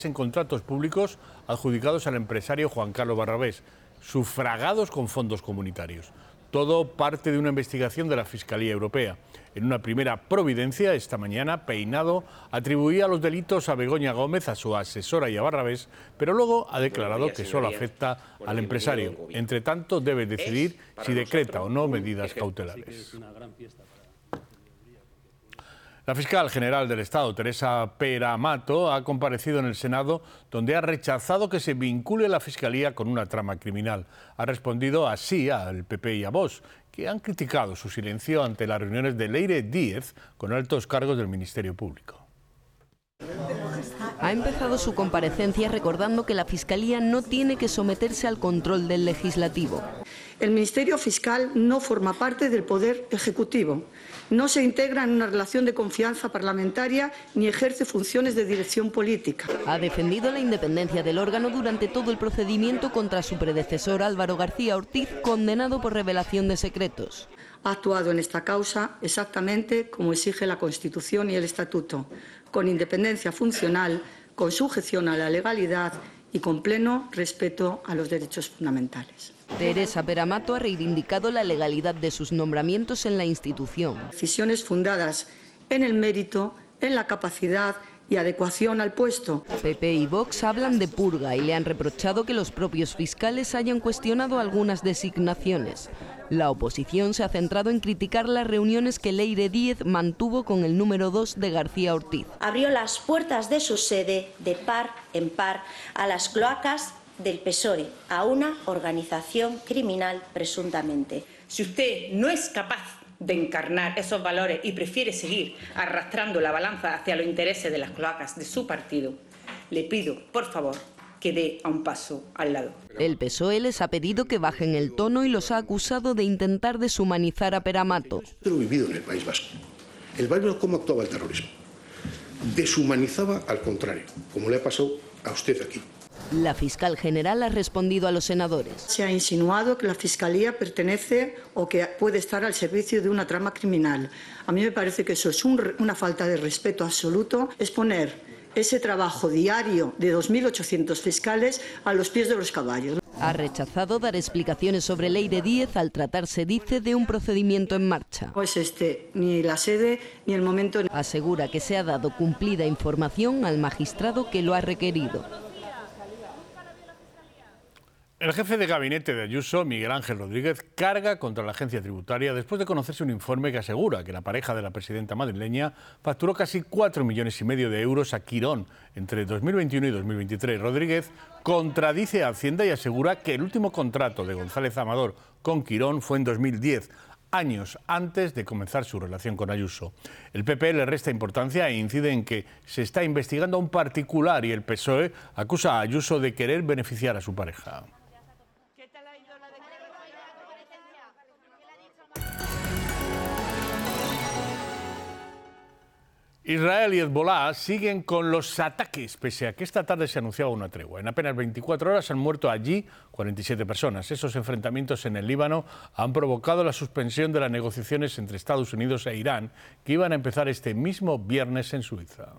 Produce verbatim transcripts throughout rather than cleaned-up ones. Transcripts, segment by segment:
en contratos públicos adjudicados al empresario Juan Carlos Barrabés, sufragados con fondos comunitarios. Todo parte de una investigación de la Fiscalía Europea. En una primera providencia, esta mañana, Peinado atribuía los delitos a Begoña Gómez, a su asesora y a Barrabés, pero luego ha declarado que solo afecta al empresario. Entre tanto, debe decidir si decreta o no medidas cautelares. La fiscal general del Estado, Teresa Peramato, ha comparecido en el Senado, donde ha rechazado que se vincule la Fiscalía con una trama criminal. Ha respondido así al P P y a Vox, que han criticado su silencio ante las reuniones de Leire Díez con altos cargos del Ministerio Público. Ha empezado su comparecencia recordando que la Fiscalía no tiene que someterse al control del Legislativo. El Ministerio Fiscal no forma parte del Poder Ejecutivo, no se integra en una relación de confianza parlamentaria ni ejerce funciones de dirección política. Ha defendido la independencia del órgano durante todo el procedimiento contra su predecesor Álvaro García Ortiz, condenado por revelación de secretos. Ha actuado en esta causa exactamente como exige la Constitución y el Estatuto, con independencia funcional, con sujeción a la legalidad y con pleno respeto a los derechos fundamentales. Teresa Peramato ha reivindicado la legalidad de sus nombramientos en la institución. Decisiones fundadas en el mérito, en la capacidad y adecuación al puesto. P P y Vox hablan de purga y le han reprochado que los propios fiscales hayan cuestionado algunas designaciones. La oposición se ha centrado en criticar las reuniones que Leire Díez mantuvo con el número dos de García Ortiz. Abrió las puertas de su sede de par en par a las cloacas del P S O E, a una organización criminal presuntamente. Si usted no es capaz de encarnar esos valores y prefiere seguir arrastrando la balanza hacia los intereses de las cloacas de su partido, le pido, por favor, que dé a un paso al lado. El P S O E les ha pedido que bajen el tono y los ha acusado de intentar deshumanizar a Peramato. Yo lo he vivido en el País Vasco. El País Vasco, ¿cómo actuaba el terrorismo? Deshumanizaba al contrario, como le ha pasado a usted aquí. La fiscal general ha respondido a los senadores. Se ha insinuado que la Fiscalía pertenece o que puede estar al servicio de una trama criminal. A mí me parece que eso es un, una falta de respeto absoluto, es poner ese trabajo diario de dos mil ochocientos fiscales a los pies de los caballos. Ha rechazado dar explicaciones sobre Leire Díez al tratarse, dice, de un procedimiento en marcha. No es este ni la sede ni el momento. Asegura que se ha dado cumplida información al magistrado que lo ha requerido. El jefe de gabinete de Ayuso, Miguel Ángel Rodríguez, carga contra la agencia tributaria después de conocerse un informe que asegura que la pareja de la presidenta madrileña facturó casi cuatro millones y medio de euros a Quirón entre dos mil veintiuno y dos mil veintitrés. Rodríguez contradice a Hacienda y asegura que el último contrato de González Amador con Quirón fue en dos mil diez, años antes de comenzar su relación con Ayuso. El P P le resta importancia e incide en que se está investigando a un particular y el P S O E acusa a Ayuso de querer beneficiar a su pareja. Israel y Hezbolá siguen con los ataques, pese a que esta tarde se anunciaba una tregua. En apenas veinticuatro horas han muerto allí cuarenta y siete personas. Esos enfrentamientos en el Líbano han provocado la suspensión de las negociaciones entre Estados Unidos e Irán, que iban a empezar este mismo viernes en Suiza.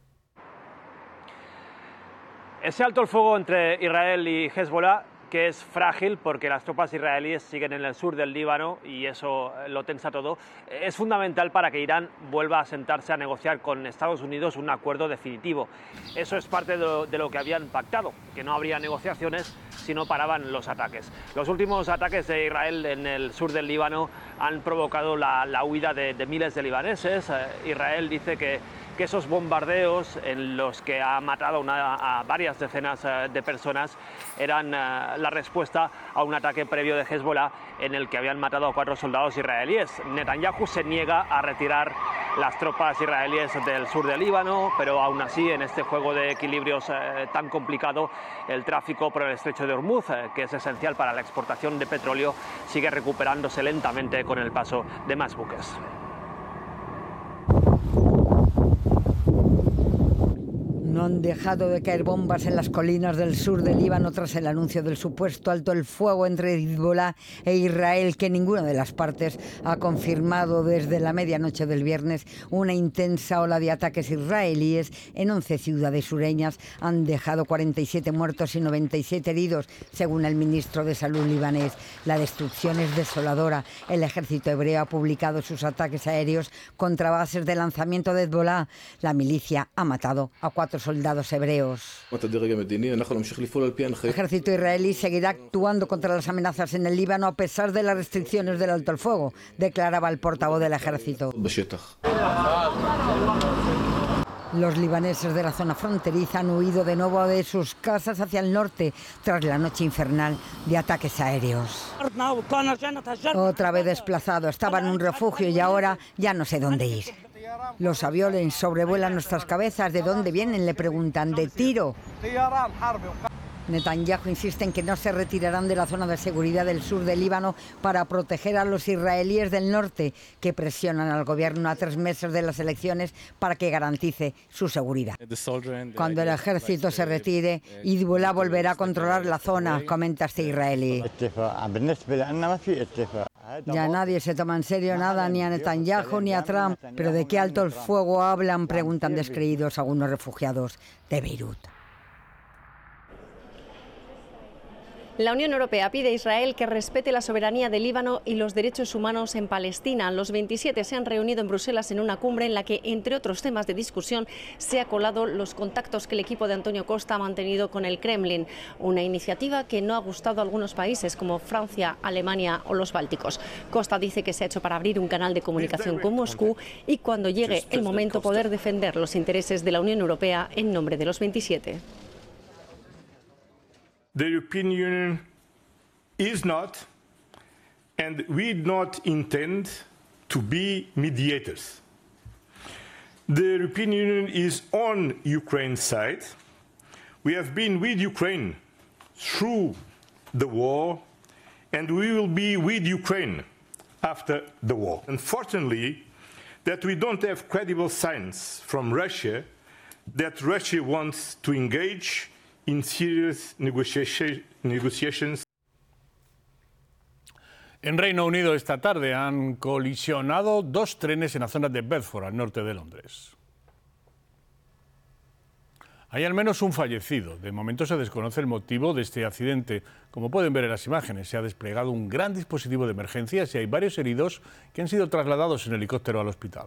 Ese alto el fuego entre Israel y Hezbolá, que es frágil porque las tropas israelíes siguen en el sur del Líbano y eso lo tensa todo, es fundamental para que Irán vuelva a sentarse a negociar con Estados Unidos un acuerdo definitivo. Eso es parte de lo, de lo que habían pactado, que no habría negociaciones si no paraban los ataques. Los últimos ataques de Israel en el sur del Líbano han provocado la, la huida de, de miles de libaneses. Eh, Israel dice que que esos bombardeos en los que ha matado una, a varias decenas de personas eran uh, la respuesta a un ataque previo de Hezbollah en el que habían matado a cuatro soldados israelíes. Netanyahu se niega a retirar las tropas israelíes del sur del Líbano, pero aún así en este juego de equilibrios eh, tan complicado, el tráfico por el estrecho de Hormuz, eh, que es esencial para la exportación de petróleo, sigue recuperándose lentamente con el paso de más buques. No han dejado de caer bombas en las colinas del sur del Líbano tras el anuncio del supuesto alto el fuego entre Hezbolá e Israel, que ninguna de las partes ha confirmado desde la medianoche del viernes. Una intensa ola de ataques israelíes en once ciudades sureñas han dejado cuarenta y siete muertos y noventa y siete heridos, según el ministro de Salud libanés. La destrucción es desoladora. El ejército hebreo ha publicado sus ataques aéreos contra bases de lanzamiento de Hezbolá. La milicia ha matado a cuatro soldados hebreos. El ejército israelí seguirá actuando contra las amenazas en el Líbano a pesar de las restricciones del alto el fuego, declaraba el portavoz del ejército. Los libaneses de la zona fronteriza han huido de nuevo de sus casas hacia el norte tras la noche infernal de ataques aéreos. Otra vez desplazado, estaba en un refugio y ahora ya no sé dónde ir. Los aviones sobrevuelan nuestras cabezas. ¿De dónde vienen?, le preguntan. De tiro. Netanyahu insiste en que no se retirarán de la zona de seguridad del sur del Líbano para proteger a los israelíes del norte, que presionan al gobierno a tres meses de las elecciones para que garantice su seguridad. Cuando el ejército se retire, Hezbolá volverá a controlar la zona, comenta este israelí. Ya nadie se toma en serio nada, ni a Netanyahu ni a Trump. ¿Pero de qué alto el fuego hablan?, preguntan descreídos algunos refugiados de Beirut. La Unión Europea pide a Israel que respete la soberanía del Líbano y los derechos humanos en Palestina. Los veintisiete se han reunido en Bruselas en una cumbre en la que, entre otros temas de discusión, se ha colado los contactos que el equipo de Antonio Costa ha mantenido con el Kremlin. Una iniciativa que no ha gustado a algunos países como Francia, Alemania o los Bálticos. Costa dice que se ha hecho para abrir un canal de comunicación con Moscú y, cuando llegue el momento, poder defender los intereses de la Unión Europea en nombre de los veintisiete. The European Union is not, and we do not intend to be mediators. The European Union is on Ukraine's side. We have been with Ukraine through the war, and we will be with Ukraine after the war. Unfortunately, that we don't have credible signs from Russia that Russia wants to engage in serious negotiations. En Reino Unido esta tarde han colisionado dos trenes en la zona de Bedford, al norte de Londres. Hay al menos un fallecido. De momento se desconoce el motivo de este accidente. Como pueden ver en las imágenes, se ha desplegado un gran dispositivo de emergencias y hay varios heridos que han sido trasladados en helicóptero al hospital.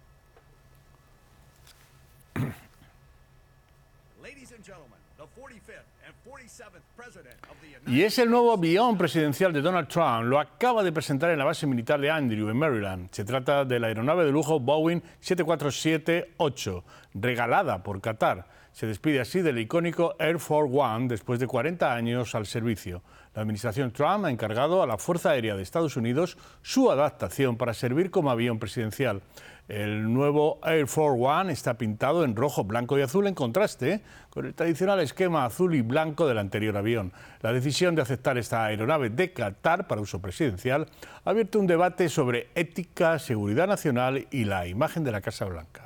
Y es el nuevo avión presidencial de Donald Trump. Lo acaba de presentar en la base militar de Andrew, en Maryland. Se trata de la aeronave de lujo Boeing siete cuatro siete ocho, regalada por Qatar. Se despide así del icónico Air Force One después de cuarenta años al servicio. La administración Trump ha encargado a la Fuerza Aérea de Estados Unidos su adaptación para servir como avión presidencial. El nuevo Air Force One está pintado en rojo, blanco y azul, en contraste con el tradicional esquema azul y blanco del anterior avión. La decisión de aceptar esta aeronave de Qatar para uso presidencial ha abierto un debate sobre ética, seguridad nacional y la imagen de la Casa Blanca.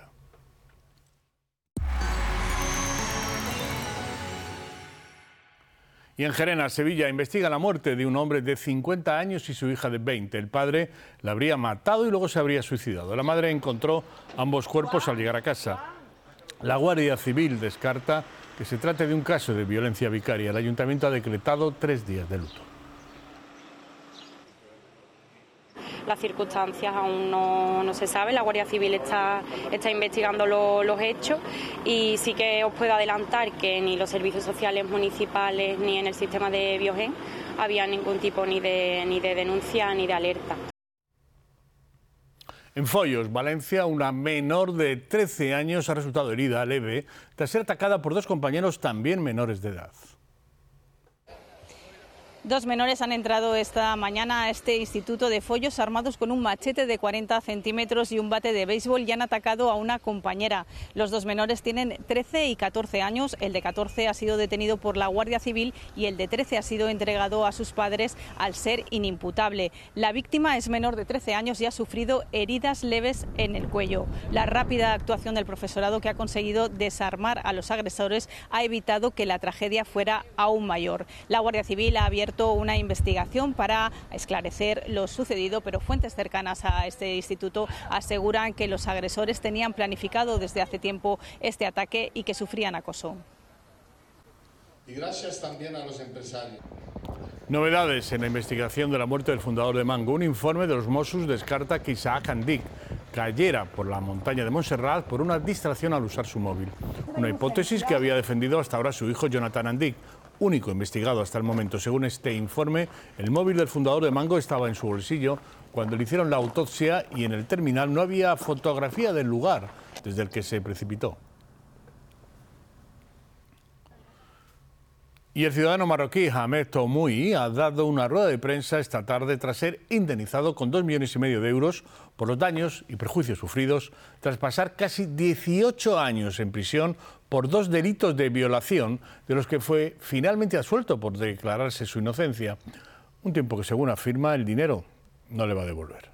Y en Gerena, Sevilla, investiga la muerte de un hombre de cincuenta años y su hija de veinte. El padre la habría matado y luego se habría suicidado. La madre encontró ambos cuerpos al llegar a casa. La Guardia Civil descarta que se trate de un caso de violencia vicaria. El ayuntamiento ha decretado tres días de luto. Las circunstancias aún no, no se saben, la Guardia Civil está, está investigando lo, los hechos y sí que os puedo adelantar que ni los servicios sociales municipales ni en el sistema de Biogen había ningún tipo ni de, ni de denuncia ni de alerta. En Foios, Valencia, una menor de trece años ha resultado herida leve tras ser atacada por dos compañeros también menores de edad. Dos menores han entrado esta mañana a este instituto de Follos armados con un machete de cuarenta centímetros y un bate de béisbol y han atacado a una compañera. Los dos menores tienen trece y catorce años. El de catorce ha sido detenido por la Guardia Civil y el de trece ha sido entregado a sus padres al ser inimputable. La víctima es menor de trece años y ha sufrido heridas leves en el cuello. La rápida actuación del profesorado, que ha conseguido desarmar a los agresores, ha evitado que la tragedia fuera aún mayor. La Guardia Civil ha abierto una investigación para esclarecer lo sucedido, pero fuentes cercanas a este instituto aseguran que los agresores tenían planificado desde hace tiempo este ataque y que sufrían acoso. Y gracias también a los empresarios. Novedades en la investigación de la muerte del fundador de Mango. Un informe de los Mossos descarta que Isaac Andic cayera por la montaña de Montserrat por una distracción al usar su móvil. Una hipótesis que había defendido hasta ahora su hijo Jonathan Andic, único investigado hasta el momento. Según este informe, el móvil del fundador de Mango estaba en su bolsillo cuando le hicieron la autopsia y en el terminal no había fotografía del lugar desde el que se precipitó. Y el ciudadano marroquí Ahmed Toumoui ha dado una rueda de prensa esta tarde tras ser indemnizado con dos millones y medio de euros por los daños y perjuicios sufridos tras pasar casi dieciocho años en prisión por dos delitos de violación, de los que fue finalmente absuelto por declararse su inocencia. Un tiempo que, según afirma, el dinero no le va a devolver.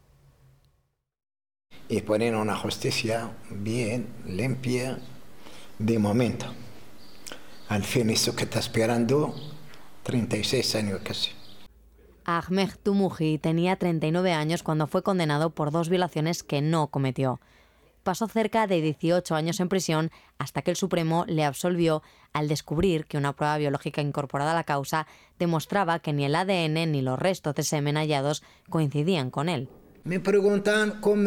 Y poner una justicia bien, limpia, de momento. Al fin, eso que está esperando, treinta y seis años casi. Ahmed Toumoui tenía treinta y nueve años cuando fue condenado por dos violaciones que no cometió. Pasó cerca de dieciocho años en prisión hasta que el Supremo le absolvió al descubrir que una prueba biológica incorporada a la causa demostraba que ni el A D N ni los restos de semen hallados coincidían con él. Me preguntan cómo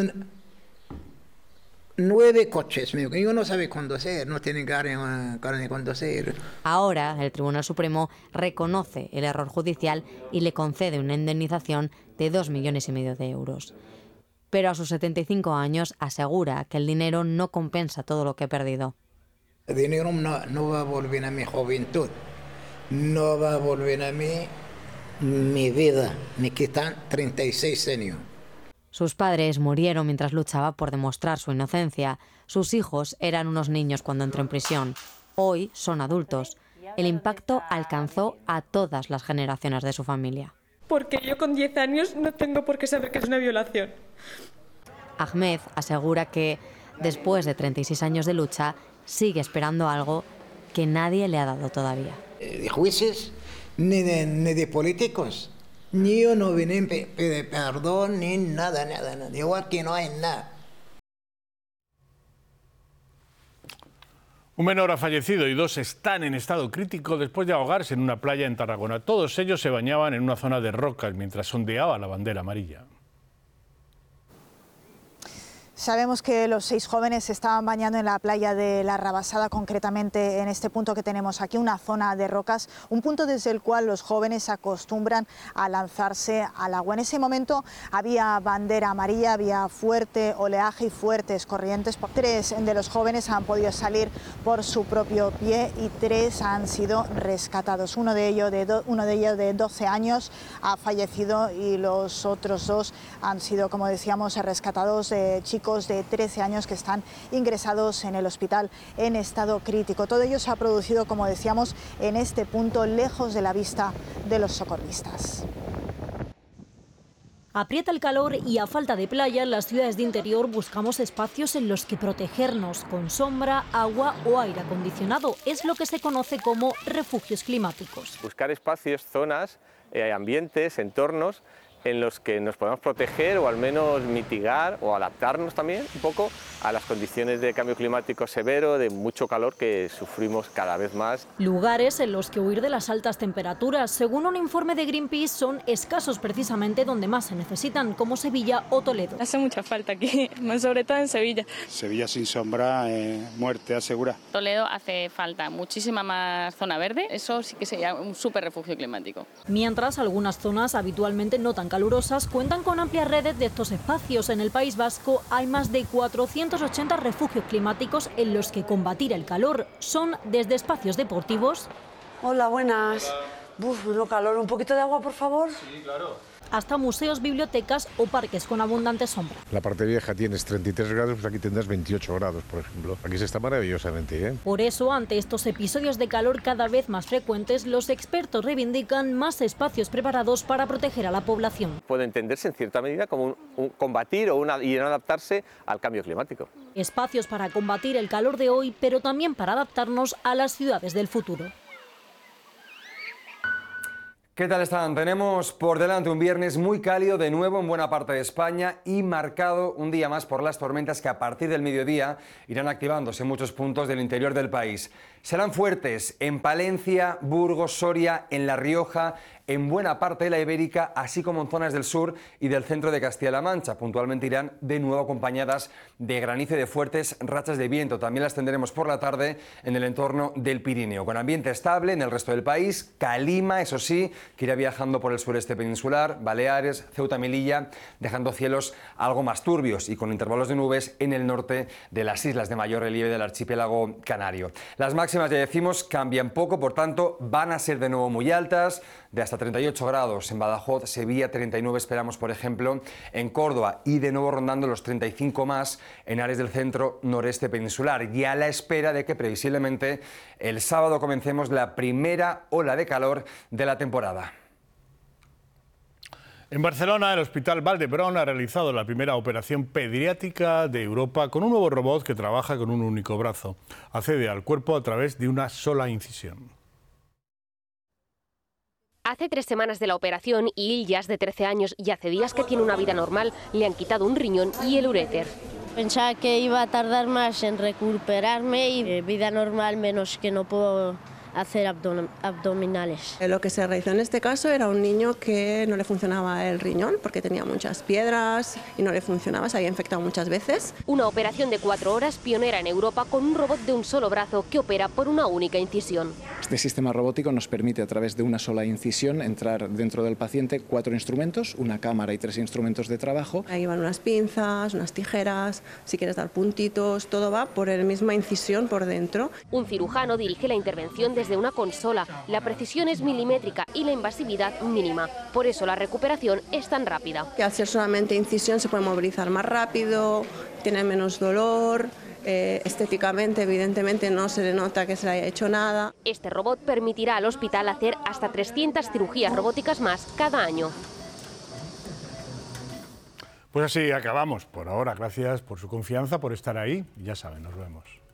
nueve coches, yo no sabe conducir, no tiene carne, carne de conducir. Ahora el Tribunal Supremo reconoce el error judicial y le concede una indemnización de dos millones y medio de euros. Pero a sus setenta y cinco años asegura que el dinero no compensa todo lo que ha perdido. El dinero no, no va a volver a mi juventud, no va a volver a mí mi vida, me quitan treinta y seis años. Sus padres murieron mientras luchaba por demostrar su inocencia. Sus hijos eran unos niños cuando entró en prisión. Hoy son adultos. El impacto alcanzó a todas las generaciones de su familia. Porque yo con diez años no tengo por qué saber que es una violación. Ahmed asegura que, después de treinta y seis años de lucha, sigue esperando algo que nadie le ha dado todavía. De jueces, ni de, ni de políticos. Ni yo no vine a pedir perdón, ni nada, nada, nada. Igual que no hay nada. Un menor ha fallecido y dos están en estado crítico después de ahogarse en una playa en Tarragona. Todos ellos se bañaban en una zona de rocas mientras ondeaba la bandera amarilla. Sabemos que los seis jóvenes se estaban bañando en la playa de La Rabasada, concretamente en este punto que tenemos aquí, una zona de rocas, un punto desde el cual los jóvenes acostumbran a lanzarse al agua. En ese momento había bandera amarilla, había fuerte oleaje y fuertes corrientes. Tres de los jóvenes han podido salir por su propio pie y tres han sido rescatados. Uno de ellos de, do, uno de, ellos de doce años ha fallecido y los otros dos han sido, como decíamos, rescatados de chicos de trece años que están ingresados en el hospital en estado crítico. Todo ello se ha producido, como decíamos, en este punto, lejos de la vista de los socorristas. Aprieta el calor y a falta de playa, en las ciudades de interior buscamos espacios en los que protegernos con sombra, agua o aire acondicionado. Es lo que se conoce como refugios climáticos. Buscar espacios, zonas, eh, ambientes, entornos en los que nos podamos proteger o al menos mitigar o adaptarnos también un poco a las condiciones de cambio climático severo, de mucho calor que sufrimos cada vez más. Lugares en los que huir de las altas temperaturas, según un informe de Greenpeace, son escasos precisamente donde más se necesitan, como Sevilla o Toledo. Hace mucha falta aquí, sobre todo en Sevilla. Sevilla sin sombra, eh, muerte asegura. Toledo hace falta muchísima más zona verde, eso sí que sería un súper refugio climático. Mientras algunas zonas habitualmente no tan calurosas cuentan con amplias redes de estos espacios. En el País Vasco hay más de cuatrocientos ochenta refugios climáticos en los que combatir el calor son desde espacios deportivos. Hola, buenas. Uf, no calor. ¿Un poquito de agua, por favor? Sí, claro. Hasta museos, bibliotecas o parques con abundante sombra. La parte vieja tienes treinta y tres grados, pues aquí tendrás veintiocho grados, por ejemplo. Aquí se está maravillosamente, ¿eh? Por eso, ante estos episodios de calor cada vez más frecuentes, los expertos reivindican más espacios preparados para proteger a la población. Puede entenderse en cierta medida como un, un combatir o una, y no adaptarse al cambio climático. Espacios para combatir el calor de hoy, pero también para adaptarnos a las ciudades del futuro. ¿Qué tal están? Tenemos por delante un viernes muy cálido de nuevo en buena parte de España y marcado un día más por las tormentas que a partir del mediodía irán activándose en muchos puntos del interior del país. Serán fuertes en Palencia, Burgos, Soria, en La Rioja, en buena parte de la Ibérica, así como en zonas del sur y del centro de Castilla-La Mancha. Puntualmente irán de nuevo acompañadas de granizo y de fuertes rachas de viento. También las tendremos por la tarde en el entorno del Pirineo. Con ambiente estable en el resto del país, calima, eso sí, que irá viajando por el sureste peninsular, Baleares, Ceuta, Melilla, dejando cielos algo más turbios y con intervalos de nubes en el norte de las islas de mayor relieve del archipiélago canario. Las máximas, ya decimos, cambian poco, por tanto, van a ser de nuevo muy altas, de hasta treinta y ocho grados en Badajoz, Sevilla treinta y nueve esperamos, por ejemplo, en Córdoba y de nuevo rondando los treinta y cinco más en áreas del centro noreste peninsular, y a la espera de que previsiblemente el sábado comencemos la primera ola de calor de la temporada. En Barcelona, el Hospital Vall-d'Hebron ha realizado la primera operación pediátrica de Europa con un nuevo robot que trabaja con un único brazo. Accede al cuerpo a través de una sola incisión. Hace tres semanas de la operación y Illas, de trece años y hace días que tiene una vida normal, le han quitado un riñón y el uréter. Pensaba que iba a tardar más en recuperarme y vida normal, menos que no puedo hacer abdom abdominales. Lo que se realizó en este caso era un niño que no le funcionaba el riñón porque tenía muchas piedras y no le funcionaba, se había infectado muchas veces. Una operación de cuatro horas pionera en Europa con un robot de un solo brazo que opera por una única incisión. Este sistema robótico nos permite a través de una sola incisión entrar dentro del paciente cuatro instrumentos, una cámara y tres instrumentos de trabajo. Ahí van unas pinzas, unas tijeras, si quieres dar puntitos, todo va por la misma incisión por dentro. Un cirujano dirige la intervención desde de una consola. La precisión es milimétrica y la invasividad mínima. Por eso la recuperación es tan rápida. Que al ser solamente incisión se puede movilizar más rápido, tiene menos dolor. Eh, estéticamente, evidentemente, no se le nota que se le haya hecho nada. Este robot permitirá al hospital hacer hasta trescientas cirugías robóticas más cada año. Pues así acabamos por ahora. Gracias por su confianza, por estar ahí. Ya saben, nos vemos.